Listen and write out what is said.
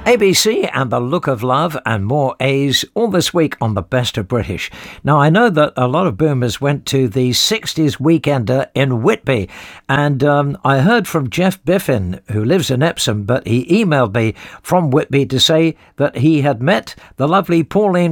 ABC and The Look of Love and more A's all this week on The Best of British. Now, I know that a lot of boomers went to the 60s Weekender in Whitby, and I heard from Jeff Biffin, who lives in Epsom, but he emailed me from Whitby to say that he had met the lovely Pauline